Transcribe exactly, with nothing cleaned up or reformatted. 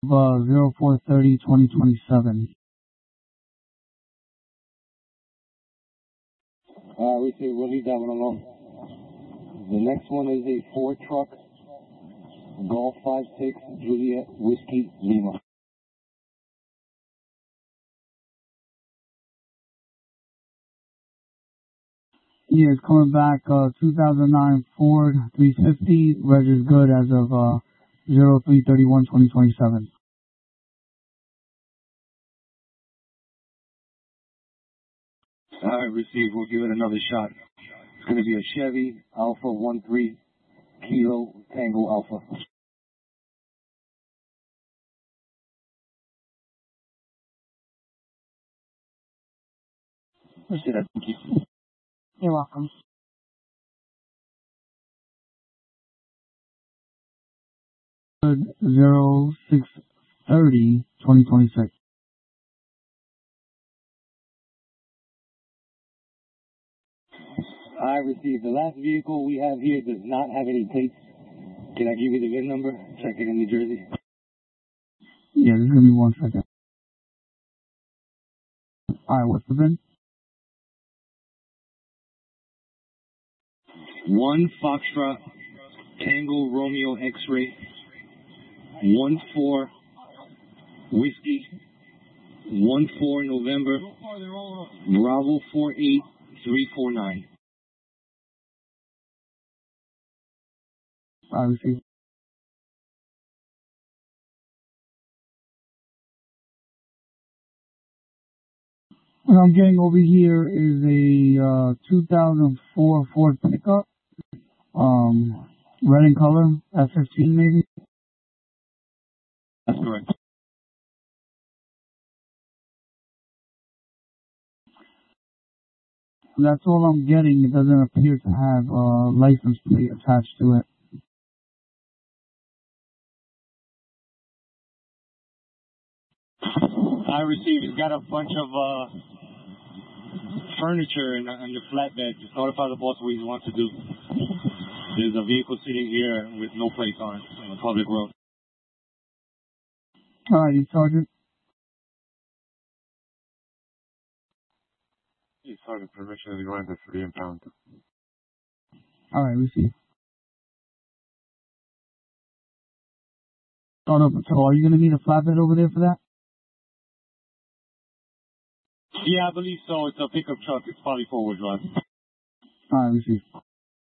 uh, zero four thirty twenty twenty-seven. Uh, we say we'll leave that one alone. The next one is a Ford truck, Golf five six Juliet Whiskey Lima. Yeah, it's coming back, uh, two thousand nine Ford three fifty, reg is good as of, uh, zero three thirty-one twenty twenty-seven. Alright, received. We'll give it another shot. It's going to be a Chevy Alpha one three Kilo Tango Alpha. Appreciate that. Thank you. You're welcome. zero six thirty twenty twenty-six. I received. The last vehicle we have here does not have any plates. Can I give you the V I N number? Check it in New Jersey. Yeah, just give me one second. Alright, what's the V I N? One Foxtrot Tango Romeo X-Ray. One four Whiskey. One four November. Bravo four eight three four nine. I received. What I'm getting over here is a uh, two thousand four Ford pickup, um, red in color, F fifteen maybe. That's correct. That's all I'm getting. It doesn't appear to have a license plate attached to it. I received. It's got a bunch of uh, furniture in, in the flatbed. Just notify the boss what he wants to do. There's a vehicle sitting here with no plates on it on a public road. Alrighty, Sergeant. Hey, Sergeant, permission is granted for the impound. Alright, receive. Start over. So, are you going to need a flatbed over there for that? Yeah, I believe so. It's a pickup truck. It's probably four-wheel drive. Alright, receive.